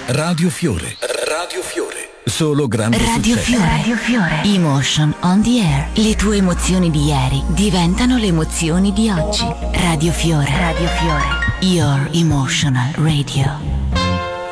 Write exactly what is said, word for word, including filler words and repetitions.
Radio Fiore. Radio Fiore. Solo grande Radio successo. Fiore. Radio Fiore. Emotion on the air. Le tue emozioni di ieri diventano le emozioni di oggi. Radio Fiore. Radio Fiore. Your emotional radio.